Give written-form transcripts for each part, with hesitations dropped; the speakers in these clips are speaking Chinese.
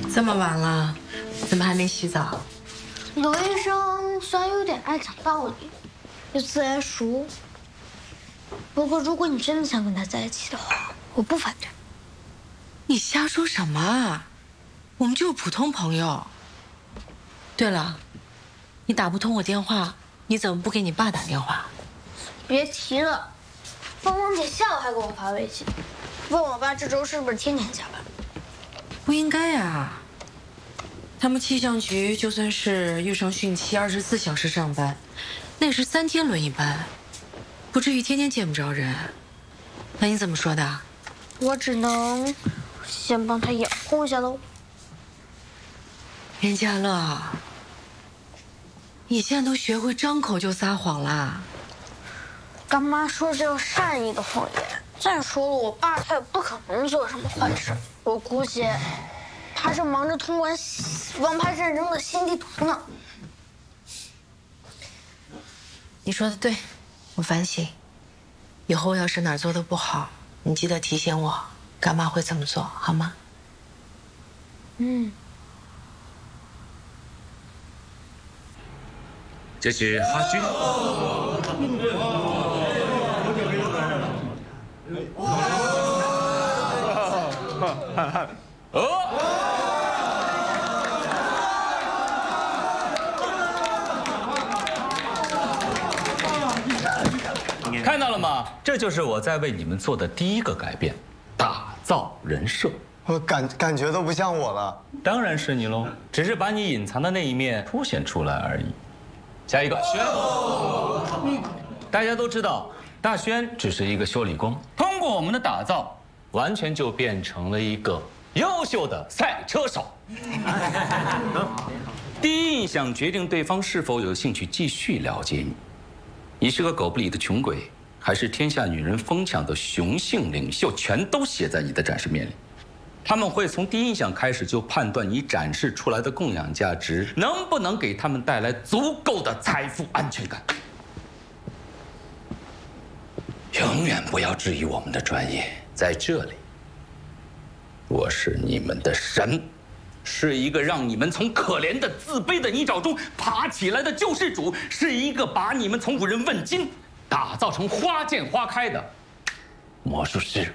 这么晚了，怎么还没洗澡？ 刘医生虽然有点爱讲道理，又自来熟，不过如果你真的想跟他在一起的话，我不反对。 你瞎说什么啊？我们就是普通朋友。对了，你打不通我电话，你怎么不给你爸打电话？ 别提了，芳芳姐下午还给我发微信，问我爸这周是不是天天加班。 不应该啊。他们气象局就算是遇上汛期，24小时上班，那也是3天轮一班，不至于天天见不着人。那你怎么说的？ 我只能先帮他养活一下喽。 袁家乐，你现在都学会张口就撒谎啦。 干妈说这叫善意的谎言。再说了，我爸他也不可能做什么坏事，我估计他是忙着通关王牌战争的新地图呢。 你说的对，我反省。以后要是哪儿做的不好，你记得提醒我，干妈会怎么做，好吗？ 嗯。 这是哈军。看到了吗？这就是我在为你们做的第一个改变，打造人设。 我感觉都不像我了。 当然是你喽，只是把你隐藏的那一面凸显出来而已。下一个轩，大家都知道，大轩只是一个修理工，通过我们的打造，完全就变成了一个优秀的赛车手。第一印象决定对方是否有兴趣继续了解你。你是个狗不理的穷鬼，还是天下女人疯抢的雄性领袖，全都写在你的展示面里。他们会从第一印象开始就判断你展示出来的供养价值能不能给他们带来足够的财富安全感。永远不要质疑我们的专业，在这里，我是你们的神，是一个让你们从可怜的自卑的泥沼中爬起来的救世主，是一个把你们从无人问津打造成花见花开的魔术师。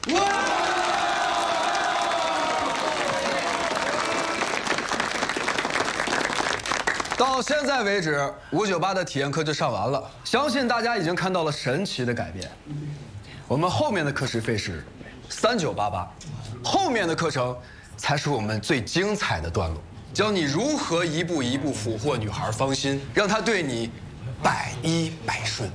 到现在为止，598的体验课就上完了，相信大家已经看到了神奇的改变。我们后面的课时费是3988，后面的课程才是我们最精彩的段落，教你如何一步一步俘获女孩芳心，让她对你百依百顺。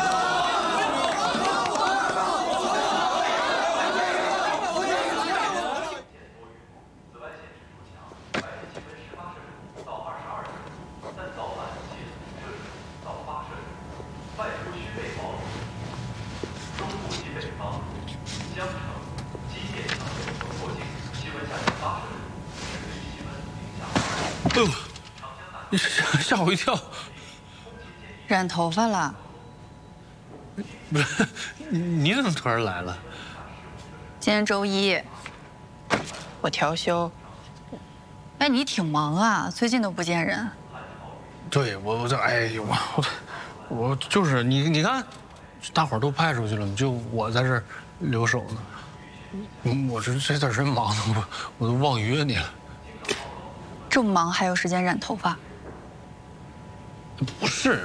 哎呦，你吓我一跳！ 染头发了？ 不是，你怎么突然来了？ 今天周一，我调休。哎，你挺忙啊，最近都不见人。 对，我这，哎呦我就是你看，大伙儿都派出去了，就我在这儿留守呢。我这段时间忙的，我都忘约你了。 这么忙还有时间染头发？ 不是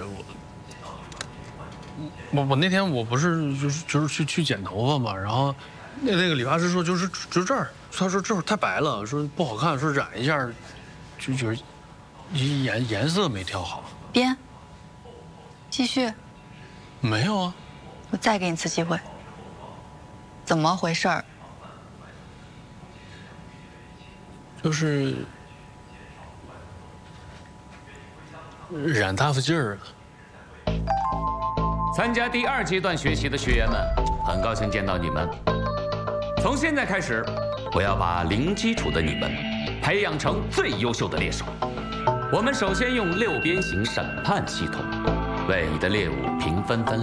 我那天我不是就是去剪头发嘛，然后那个理发师说就这儿，他说这会儿太白了，说不好看，说染一下，就是颜色没调好。 编，继续。 没有啊。 我再给你次机会。怎么回事儿？ 就是染大发劲儿了。 参加第2阶段学习的学员们，很高兴见到你们。从现在开始，我要把零基础的你们培养成最优秀的猎手。我们首先用6边形审判系统为你的猎物评分分类。